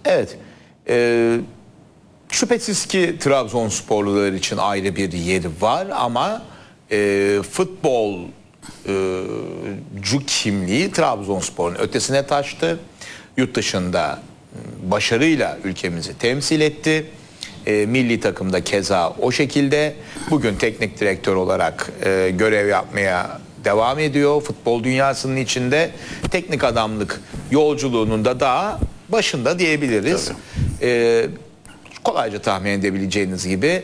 Evet. Şüphesiz ki Trabzonsporlular için ayrı bir yeri var ama futbolcu kimliği Trabzonspor'un ötesine taştı. Yurt dışında başarıyla ülkemizi temsil etti. Milli takımda keza o şekilde. Bugün teknik direktör olarak görev yapmaya devam ediyor. Futbol dünyasının içinde teknik adamlık yolculuğunun da daha başında diyebiliriz. Kolayca tahmin edebileceğiniz gibi